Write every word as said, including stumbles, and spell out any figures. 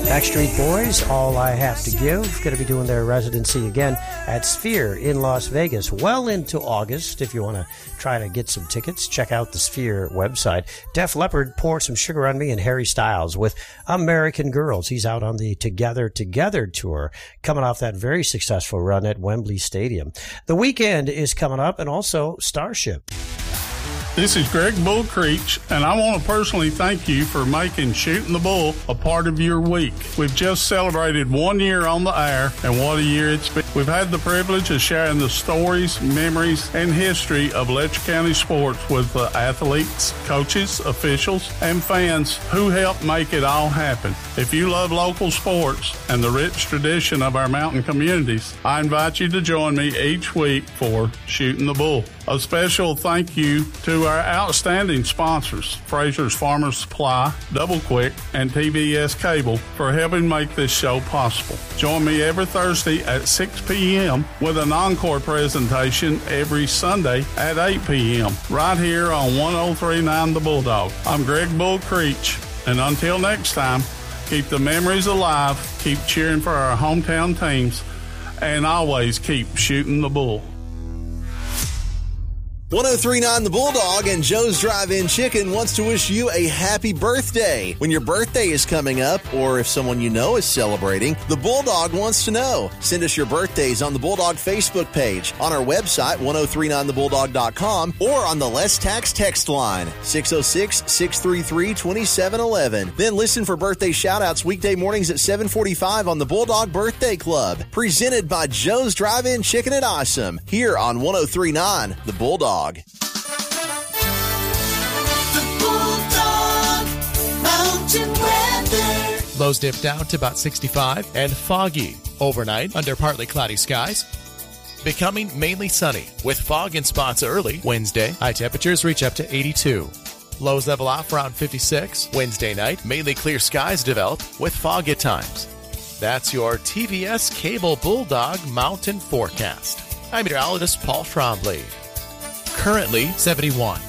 Backstreet Boys, All I Have to Give, going to be doing their residency again at Sphere in Las Vegas well into August. If you want to try to get some tickets, check out the Sphere website. Def Leppard, Pour Some Sugar on Me, and Harry Styles with American Girls. He's out on the Together Together tour, coming off that very successful run at Wembley Stadium. The Weeknd is coming up, and also Starship. This is Greg Bull Creech, and I want to personally thank you for making Shooting the Bull a part of your week. We've just celebrated one year on the air, and what a year it's been. We've had the privilege of sharing the stories, memories, and history of Letcher County sports with the athletes, coaches, officials, and fans who helped make it all happen. If you love local sports and the rich tradition of our mountain communities, I invite you to join me each week for Shooting the Bull. A special thank you to our outstanding sponsors, Fraser's Farmers Supply, Double Quick, and T V S Cable for helping make this show possible. Join me every Thursday at six p.m. with an encore presentation every Sunday at eight p.m. right here on one oh three point nine The Bulldog. I'm Greg Bull Creech, and until next time, keep the memories alive, keep cheering for our hometown teams, and always keep shooting the bull. one oh three point nine The Bulldog and Joe's Drive-In Chicken wants to wish you a happy birthday. When your birthday is coming up, or if someone you know is celebrating, the Bulldog wants to know. Send us your birthdays on the Bulldog Facebook page, on our website, ten thirty-nine the bulldog dot com, or on the Less Tax text line, six oh six, six three three, two seven one one. Then listen for birthday shout-outs weekday mornings at seven forty-five on the Bulldog Birthday Club, presented by Joe's Drive-In Chicken at Awesome, here on ten thirty-nine The Bulldog. The Bulldog Mountain Weather. Lows dip down to about sixty-five and foggy. Overnight, under partly cloudy skies. Becoming mainly sunny with fog in spots early. Wednesday, high temperatures reach up to eighty-two. Lows level off around fifty-six. Wednesday night, mainly clear skies develop with fog at times. That's your T V S Cable Bulldog Mountain Forecast. I'm meteorologist Paul Trombley. Currently seventy-one.